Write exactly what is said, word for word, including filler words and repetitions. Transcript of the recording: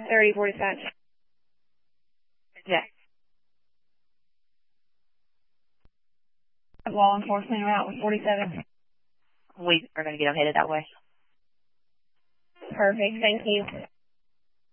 thirty, forty-five. Yeah. Law enforcement route with forty-seven. We are going to get them headed that way. Perfect. Thank you.